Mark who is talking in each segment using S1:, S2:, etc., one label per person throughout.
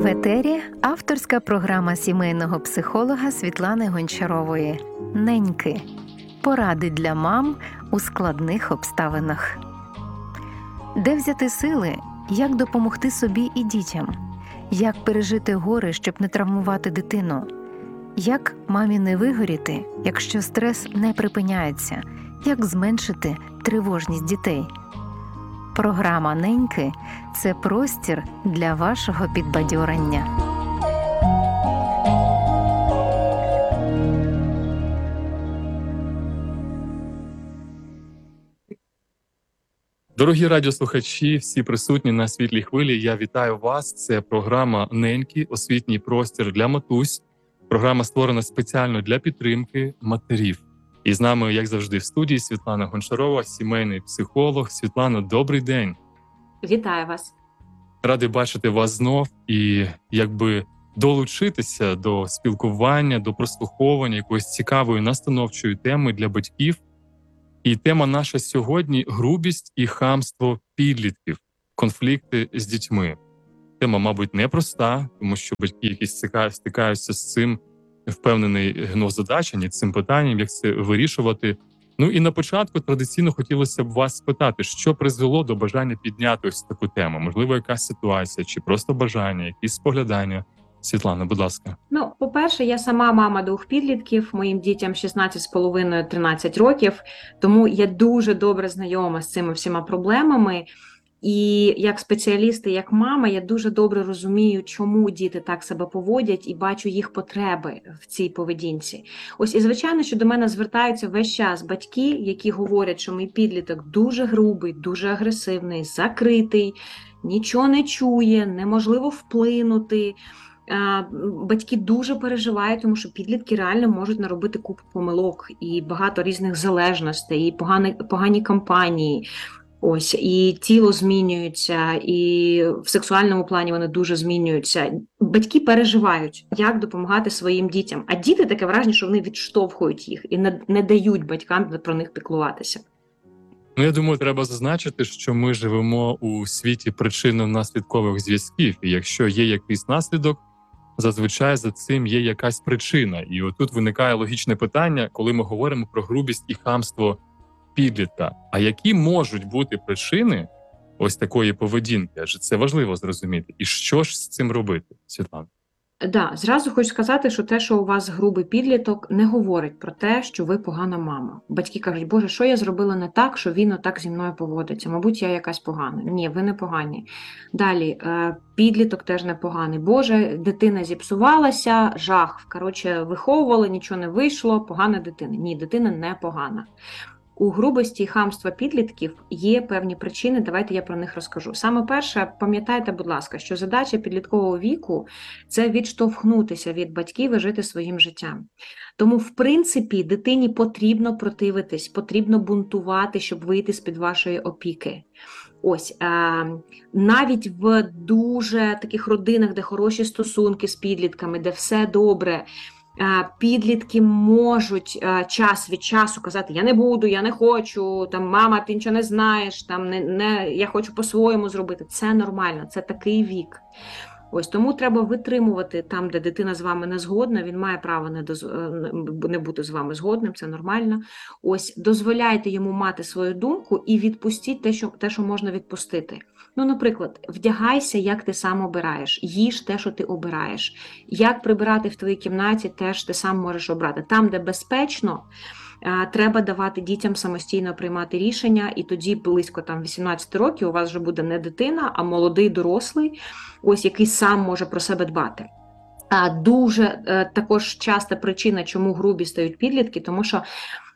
S1: В етері авторська програма сімейного психолога Світлани Гончарової «Неньки. Поради для мам у складних обставинах». Де взяти сили, як допомогти собі і дітям? Як пережити горе, щоб не травмувати дитину? Як мамі не вигоріти, якщо стрес не припиняється? Як зменшити тривожність дітей? Програма «Неньки» – це простір для вашого підбадьорення.
S2: Дорогі радіослухачі, всі присутні на світлій хвилі, я вітаю вас. Це програма «Неньки», освітній простір для матусь. Програма створена спеціально для підтримки матерів. І з нами, як завжди, в студії Світлана Гончарова, сімейний психолог. Світлано, добрий день.
S3: Вітаю вас.
S2: Радий бачити вас знов і долучитися до спілкування, до прослуховування якоїсь цікавої настановчої теми для батьків. І тема наша сьогодні – грубість і хамство підлітків, конфлікти з дітьми. Тема, мабуть, непроста, тому що батьки якісь стикаються з цим, впевнений, озадачені цим питанням, як це вирішувати. Ну і на початку традиційно хотілося б вас спитати, що призвело до бажання підняти ось таку тему? Можливо, якась ситуація, чи просто бажання, якісь споглядання? Світлана, будь ласка.
S3: По-перше, я сама мама 2 підлітків, моїм дітям 16,5-13 років, тому я дуже добре знайома з цими всіма проблемами. І як спеціаліст, і як мама, я дуже добре розумію, чому діти так себе поводять, і бачу їх потреби в цій поведінці. Ось, і звичайно, що до мене звертаються весь час батьки, які говорять, що мій підліток дуже грубий, дуже агресивний, закритий, нічого не чує, неможливо вплинути. Батьки дуже переживають, тому що підлітки реально можуть наробити купу помилок і багато різних залежностей, і погані компанії. Ось, і тіло змінюється, і в сексуальному плані вони дуже змінюються. Батьки переживають, як допомагати своїм дітям. А діти таке враження, що вони відштовхують їх і не дають батькам про них піклуватися.
S2: Я думаю, треба зазначити, що ми живемо у світі причинно-наслідкових зв'язків. І якщо є якийсь наслідок, зазвичай за цим є якась причина. І отут виникає логічне питання, коли ми говоримо про грубість і хамство підлітка. А які можуть бути причини ось такої поведінки? Адже це важливо зрозуміти. І що ж з цим робити, Світлана?
S3: Зразу хочу сказати, що те, що у вас грубий підліток, не говорить про те, що ви погана мама. Батьки кажуть, Боже, що я зробила не так, що він отак зі мною поводиться? Мабуть, я якась погана. Ні, ви не погані. Далі, підліток теж не поганий. Боже, дитина зіпсувалася, жах. Виховували, нічого не вийшло, погана дитина. Ні, дитина не погана. У грубості і хамства підлітків є певні причини, давайте я про них розкажу. Саме перше, пам'ятайте, будь ласка, що задача підліткового віку – це відштовхнутися від батьків і жити своїм життям. Тому, в принципі, дитині потрібно противитись, потрібно бунтувати, щоб вийти з-під вашої опіки. Ось, навіть в дуже таких родинах, де хороші стосунки з підлітками, де все добре, підлітки можуть час від часу казати, я не буду, я не хочу, там, мама, ти нічого не знаєш, там, я хочу по-своєму зробити. Це нормально, це такий вік. Ось, тому треба витримувати там, де дитина з вами не згодна, він має право не бути з вами згодним, це нормально. Ось, дозволяйте йому мати свою думку і відпустіть те, що можна відпустити. Наприклад, вдягайся, як ти сам обираєш, їж те, що ти обираєш. Як прибирати в твоїй кімнаті, теж ти сам можеш обрати. Там, де безпечно, треба давати дітям самостійно приймати рішення, і тоді близько 18 років у вас вже буде не дитина, а молодий дорослий, ось який сам може про себе дбати. Дуже також часта причина, чому грубі стають підлітки, тому що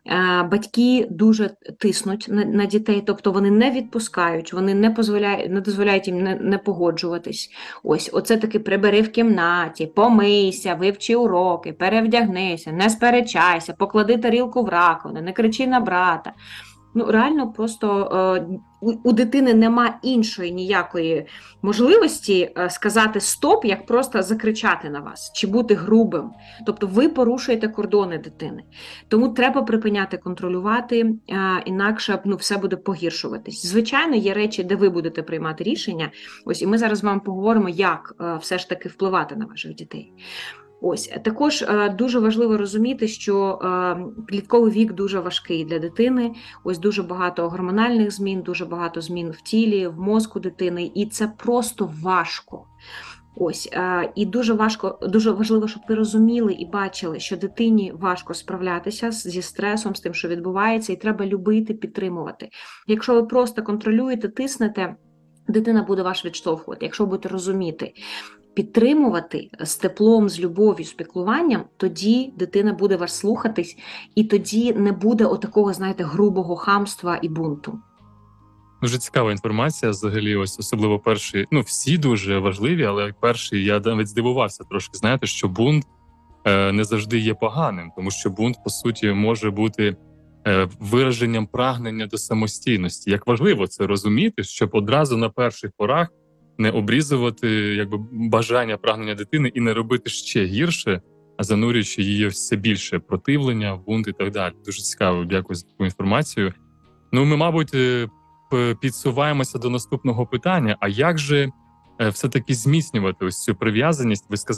S3: батьки дуже тиснуть на дітей, тобто вони не відпускають, вони не дозволяють їм не погоджуватись. Ось, оце таки прибери в кімнаті, помийся, вивчи уроки, перевдягнися, не сперечайся, поклади тарілку в раковину, не кричи на брата. Реально просто у дитини нема іншої ніякої можливості сказати стоп, як просто закричати на вас чи бути грубим. Тобто ви порушуєте кордони дитини. Тому треба припиняти контролювати, інакше все буде погіршуватись. Звичайно, є речі, де ви будете приймати рішення. Ось, і ми зараз з вами поговоримо, як все ж таки впливати на ваших дітей. Ось, також дуже важливо розуміти, що підлітковий вік дуже важкий для дитини. Ось дуже багато гормональних змін, дуже багато змін в тілі, в мозку дитини, і це просто важко. Ось, і дуже важливо, щоб ви розуміли і бачили, що дитині важко справлятися зі стресом, з тим, що відбувається, і треба любити, підтримувати. Якщо ви просто контролюєте, тиснете, дитина буде вас відштовхувати. Якщо ви будете розуміти, підтримувати з теплом, з любов'ю, з піклуванням, тоді дитина буде вас слухатись, і тоді не буде отакого, грубого хамства і бунту.
S2: Дуже цікава інформація, взагалі, ось особливо перший, всі дуже важливі, але перший, я навіть здивувався трошки, що бунт не завжди є поганим, тому що бунт, по суті, може бути вираженням прагнення до самостійності. Як важливо це розуміти, щоб одразу на перших порах не обрізувати бажання, прагнення дитини і не робити ще гірше, а занурюючи її все більше противлення, бунт і так далі. Дуже цікаво, дякую за таку інформацію. Ми, мабуть, підсуваємося до наступного питання. А як же все-таки зміцнювати ось цю прив'язаність? Ви сказали,